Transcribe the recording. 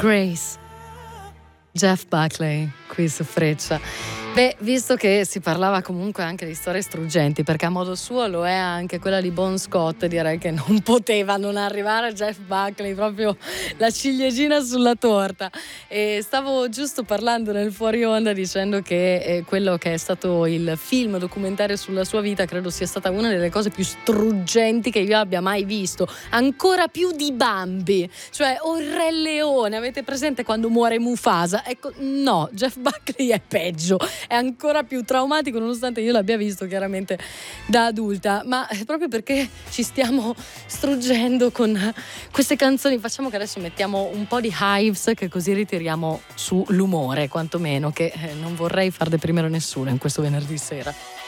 Grace. Jeff Buckley qui su Freccia. Beh, visto che si parlava comunque anche di storie struggenti, perché a modo suo lo è anche quella di Bon Scott, direi che non poteva non arrivare Jeff Buckley, proprio la ciliegina sulla torta. E stavo giusto parlando nel fuori onda dicendo che quello che è stato il film documentario sulla sua vita credo sia stata una delle cose più struggenti che io abbia mai visto, ancora più di Bambi, cioè o il Re Leone, avete presente quando muore Mufasa? Ecco, no, Jeff Buckley è peggio, è ancora più traumatico, nonostante io l'abbia visto chiaramente da adulta, ma proprio perché ci stiamo struggendo con queste canzoni, facciamo che adesso mettiamo un po' di Hives, che così ritiriamo su l'umore, quantomeno, che non vorrei far deprimere nessuno in questo venerdì sera.